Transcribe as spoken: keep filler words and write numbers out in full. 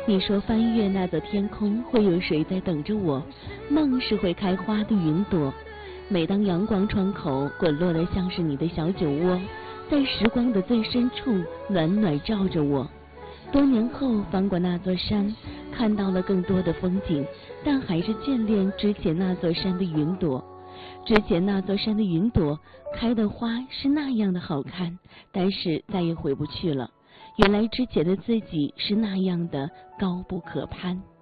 你说翻越那座天空会有谁在等着我？梦是会开花的云朵。每当阳光窗口滚落的像是你的小酒窝，在时光的最深处暖暖照着我。多年后翻过那座山，看到了更多的风景，但还是眷恋之前那座山的云朵。之前那座山的云朵开的花是那样的好看，但是再也回不去了。原来之前的自己是那样的高不可攀。